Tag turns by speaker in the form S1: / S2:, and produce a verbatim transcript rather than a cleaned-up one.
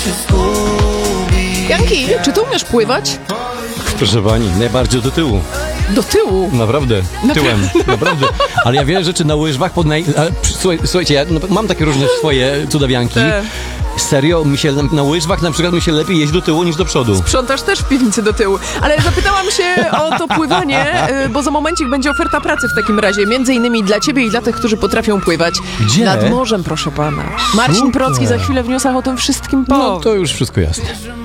S1: Janki, czy ty umiesz pływać?
S2: Proszę pani, najbardziej do tyłu.
S1: Do tyłu?
S2: Naprawdę, tyłem, naprawdę. Ale ja wiele rzeczy na łyżwach pod naj... Ale, słuchaj, słuchajcie, ja no, mam takie różne swoje cudawianki.
S1: Te.
S2: Serio, mi się na łyżwach na przykład mi się lepiej jeździ do tyłu niż do przodu.
S1: Sprzątasz też w piwnicy do tyłu. Ale zapytałam się o to pływanie, y, bo za momencik będzie oferta pracy w takim razie. Między innymi dla ciebie i dla tych, którzy potrafią pływać.
S2: Gdzie?
S1: Nad morzem, proszę pana. Marcin
S2: Super.
S1: Procki za chwilę w newsach o tym wszystkim powie.
S2: No to już wszystko jasne.